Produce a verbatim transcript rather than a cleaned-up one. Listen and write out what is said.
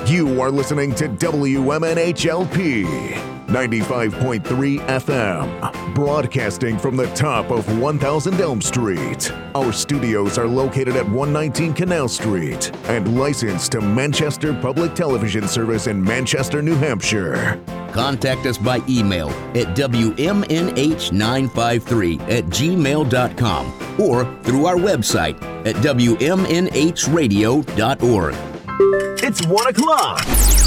You are listening to W M N H L P ninety-five point three F M, broadcasting from the top of one thousand Elm Street. Our studios are located at one nineteen Canal Street and licensed to Manchester Public Television Service in Manchester, New Hampshire. Contact us by email at W M N H nine five three at gmail dot com or through our website at W M N H radio dot org. It's one o'clock.